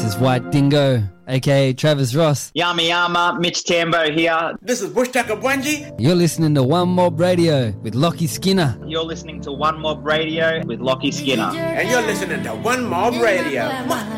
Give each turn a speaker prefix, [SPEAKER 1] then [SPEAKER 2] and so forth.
[SPEAKER 1] is White Dingo, aka Travis Ross.
[SPEAKER 2] Yama Yama, Mitch Tambo here.
[SPEAKER 3] This is Bush Tucker Bwanji.
[SPEAKER 1] You're listening to One Mob Radio with Lockie Skinner.
[SPEAKER 2] You're listening to One Mob Radio with Lockie Skinner.
[SPEAKER 3] And you're listening to One Mob Radio.